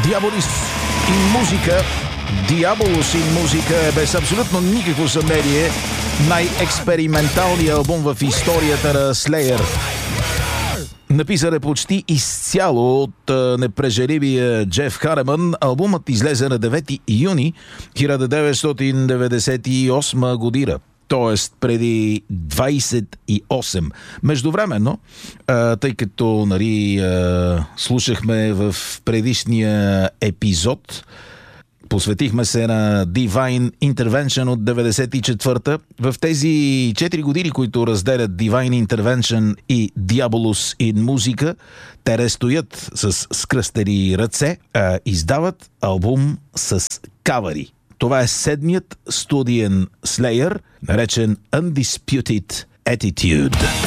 Diabolus in музика. Diabolus in музика е без абсолютно никакво съмнение най-експерименталният албум в историята на Slayer. Написан е почти изцяло от непрежеливия Джеф Хареман. Албумът излезе на 9 юни 1998 година. Т.е. преди 28. Междувременно, тъй като слушахме в предишния епизод, посветихме се на Divine Intervention от 94-та. В тези 4 години, които разделят Divine Intervention и Diabolus in музика, те не стоят с скръстени ръце, а издават албум с кавъри. Това е 7-ият студиен Slayer, наречен Undisputed Attitude.